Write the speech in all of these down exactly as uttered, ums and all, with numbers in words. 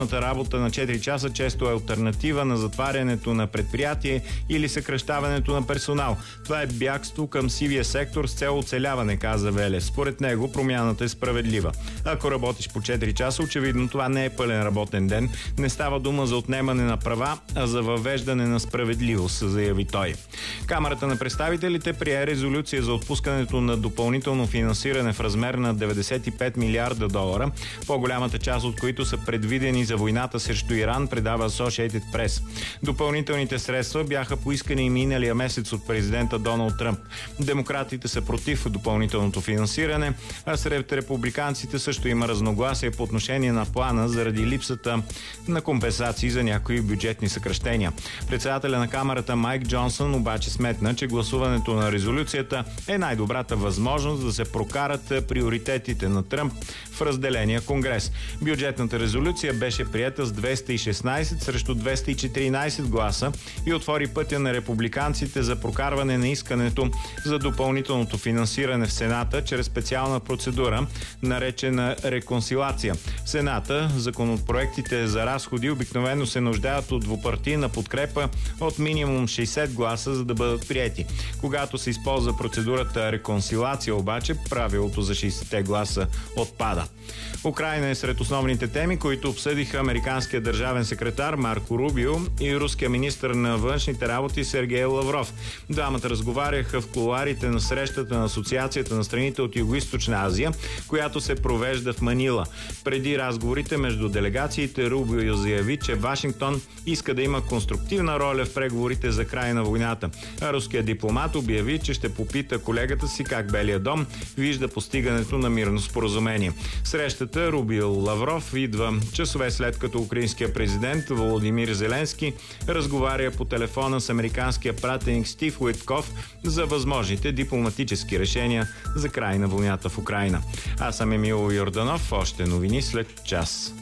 Работа на четири часа често е алтернатива на затварянето на предприятие или съкращаването на персонал. Това е бягство към сивия сектор с цел оцеляване, каза Велев. Според него промяната е справедлива. Ако работиш по четири часа, очевидно това не е пълен работен ден. Не става дума за отнемане на права, а за въвеждане на справедливост, заяви той. Камарата на представителите прие резолюция за отпускането на допълнително финансиране в размер на деветдесет и пет милиарда долара, по-голямата част от които са предвидени за войната срещу Иран, предава Associated Press. Допълнителните средства бяха поискани и миналия месец от президента Доналд Тръмп. Демократите са против допълнителното финансиране, а сред републиканците също има разногласие по отношение на плана заради липсата на компенсации за някои бюджетни съкращения. Председателя на камарата Майк Джонсън обаче сметна, че гласуването на резолюцията е най-добрата възможност да се прокарат приоритетите на Тръмп в разделения Конгрес. Бюджетната резолюция беше приета с двеста и шестнайсет срещу двеста и четиринайсет гласа и отвори пътя на републиканците за прокарване на искането за допълнителното финансиране в Сената чрез специална процедура, наречена реконсилация. В Сената законопроектите за разходи обикновено се нуждаят от двупартийна подкрепа от минимум шейсет гласа, за да бъдат приети. Когато се използва процедурата реконсилация, обаче правилото за шейсет гласа отпада. Украйна е сред основните теми, които обсъдиха американския държавен секретар Марко Рубио и руския министър на външните работи Сергей Лавров. Двамата разговаряха в кулоарите на срещата на Асоциацията на страните от Югоизточна Азия, която се провежда в Манила. Преди разговорите между делегациите Рубио заяви, че Вашингтон иска да има конструктивна роля в преговорите за край на войната. А руският дипломат обяви, че ще попита колегата си как Белия дом вижда постигането на мирно споразумение. Срещата Рубио-Лавров идва часове след като украинския президент Володимир Зеленски разговаря по телефона с американския пратеник Стив Уитков за възможните дипломатически решения за край на войната в Украйна. Аз съм Емил Йорданов. Още новини след час.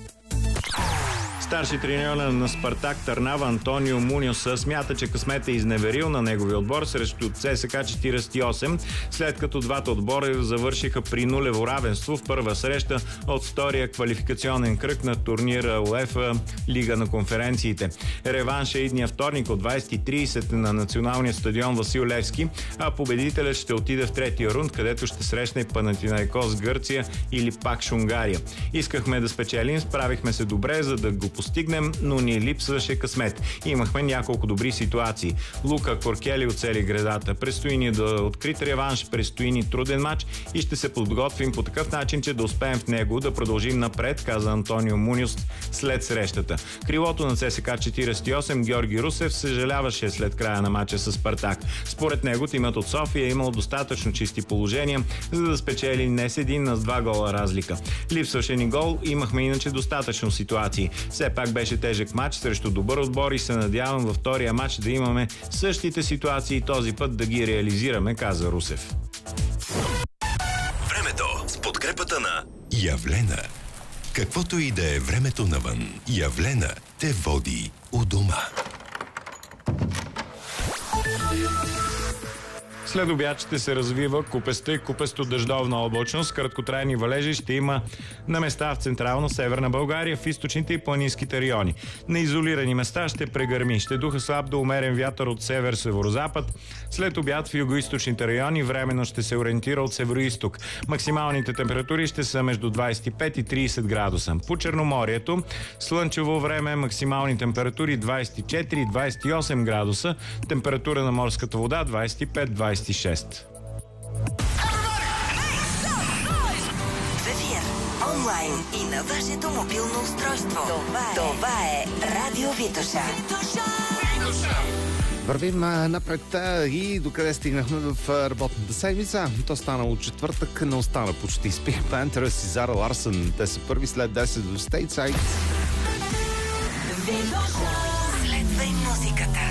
Старши треньор на Спартак Търнава Антонио Муньос смята, че късмет е изневерил на неговия отбор срещу ЦСКА четирийсет и осем, след като двата отбора завършиха при нулево равенство в първа среща от втория квалификационен кръг на турнира УЕФА Лига на конференциите. Реванш е идния вторник от двайсет и трийсет на националния стадион Васил Левски, а победителят ще отиде в третия рунд, където ще срещне Панатинаикос Гърция или пак Унгария. Искахме да спечелим, справихме се добре, за да го постигнем, но ни липсваше късмет. Имахме няколко добри ситуации. Лука Коркели оцели гредата. Предстои ни да открит реванш, предстои ни труден матч и ще се подготвим по такъв начин, че да успеем в него да продължим напред, каза Антонио Муньос след срещата. Крилото на ЦСКА четирийсет и осем Георги Русев съжаляваше след края на матча с Спартак. Според него тимът от София е имал достатъчно чисти положения, за да спечели не с един, а с два гола разлика. Липсваше ни гол, имахме иначе достатъчно ситуации. Все пак беше тежък матч срещу добър отбор и се надявам във втория матч да имаме същите ситуации и този път да ги реализираме, каза Русев. Времето с подкрепата на Явлена. Каквото и да е времето навън, Явлена те води у дома. След обяд ще се развива купеста и купесто дъждовна облачност. Краткотрайни валежи ще има на места в централна северна България, в източните и планинските райони. На изолирани места ще прегърми. Ще духа слаб до умерен вятър от север-северозапад. След обяд в югоизточните райони временно ще се ориентира от североизток. Максималните температури ще са между двайсет и пет и трийсет градуса. По Черноморието слънчево време, максимални температури двайсет и четири - двайсет и осем градуса. Температура на морската вода двайсет и пет - двайсет и шест. В ефир, онлайн и на вашето мобилно устройство. Това е, Това е Радио Витоша. Вървим напред и докъде стигнахме в работната седмица. То станало четвъртък, не остана почти. Спих Пентерс и Зара Ларсън. Те са първи, след десет до Stateside. Следва и музиката.